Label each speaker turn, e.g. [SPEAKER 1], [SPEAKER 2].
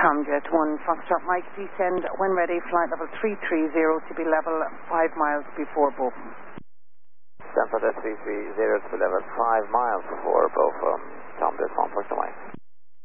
[SPEAKER 1] Tomjet 1 Foxtrot Mike, descend when ready, flight level 330 to be level 5 miles before Beaufort.
[SPEAKER 2] Stand for that 330 to be level 5 miles before Beaufort, Tomjet 1 Foxtrot Mike.